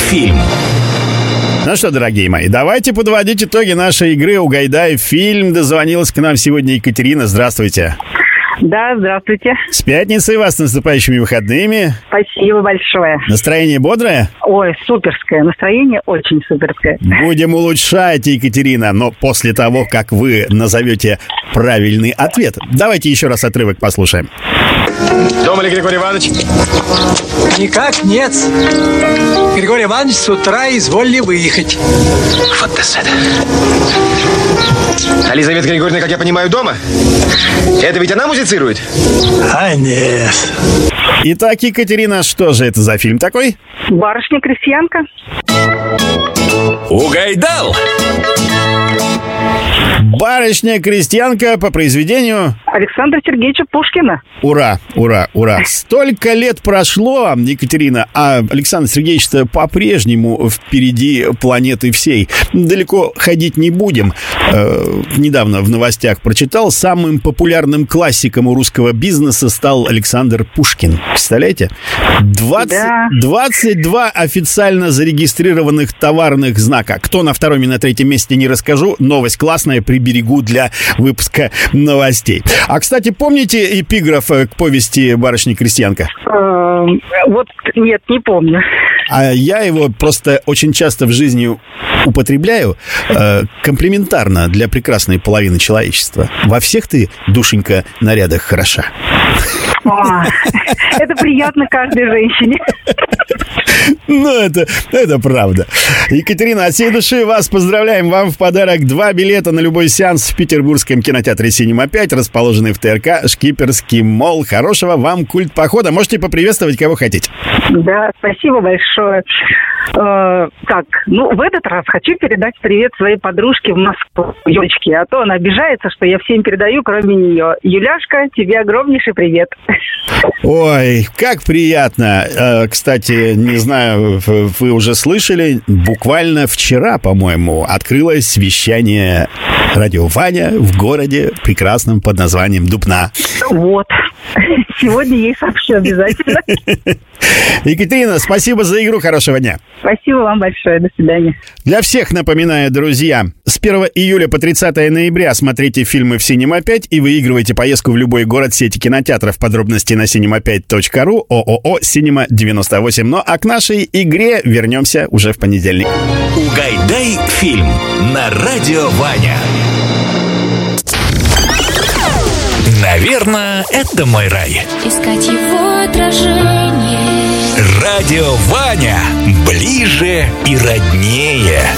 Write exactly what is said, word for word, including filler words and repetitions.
фильм. Ну что, дорогие мои, давайте подводить итоги нашей игры «Угадай фильм». Дозвонилась к нам сегодня Екатерина. Здравствуйте. Да, здравствуйте. С пятницей вас, с наступающими выходными. Спасибо большое. Настроение бодрое? Ой, суперское. Настроение очень суперское. Будем улучшать, Екатерина, но после того, как вы назовете правильный ответ. Давайте еще раз отрывок послушаем. Дома ли Григорий Иванович? Никак нет. Григорий Иванович с утра изволили выехать. Вот это. А Лизавета Григорьевна, как я понимаю, дома? Это ведь она музицирует? А нет. Итак, Екатерина, что же это за фильм такой? Барышня-крестьянка. Угайдал! «Барышня-крестьянка» по произведению Александра Сергеевича Пушкина. Ура, ура, ура. Столько лет прошло, Екатерина, а Александр Сергеевич-то по-прежнему впереди планеты всей. Далеко ходить не будем. Э, недавно в новостях прочитал, самым популярным классиком у русского бизнеса стал Александр Пушкин. Представляете? двадцать, Да. двадцать два официально зарегистрированных товарных знака. Кто на втором и на третьем месте, не расскажу. Новость классная, приберегу для выпуска новостей. А, кстати, помните эпиграф к повести «Барышня-крестьянка»? Э, вот, нет, не помню. А я его просто очень часто в жизни употребляю э, комплиментарно для прекрасной половины человечества. Во всех ты, душенька, нарядах хороша. О, это приятно каждой женщине. Ну, это, это правда. Екатерина, от всей души вас поздравляем. Вам в подарок два билета на любой сеанс в петербургском кинотеатре «Синема пять», расположенный в ТРК «Шкиперский молл». Хорошего вам культ-похода. Можете поприветствовать, кого хотите. Да, спасибо большое. Э, так, ну, в этот раз хочу передать привет своей подружке в Москву, Юлечке. А то она обижается, что я всем передаю, кроме нее. Юляшка, тебе огромнейший привет. Ой, как приятно. Э, кстати, не знаю, вы уже слышали, буквально вчера, по-моему, открылось вещание радио «Ваня» в городе прекрасном под названием Дубна. Вот. Сегодня ей сообщу обязательно. Екатерина, спасибо за игру. Хорошего дня. Спасибо вам большое. До свидания. Для всех напоминаю, друзья, с первого июля по тридцатое ноября смотрите фильмы в «Синема пять» и выигрывайте поездку в любой город сети кинотеатров. Подробности на синема пять точка ру, ООО «Синема девяносто восемь». Ну а к нашей игре вернемся уже в понедельник. Угайдай фильм на радио «Ваня». Наверное, это мой рай. Искать его отражение. Радио «Ваня» ближе и роднее.